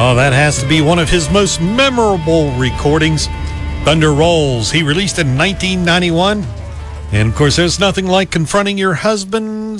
Oh, that has to be one of his most memorable recordings. Thunder Rolls. He released in 1991. And of course, there's nothing like confronting your husband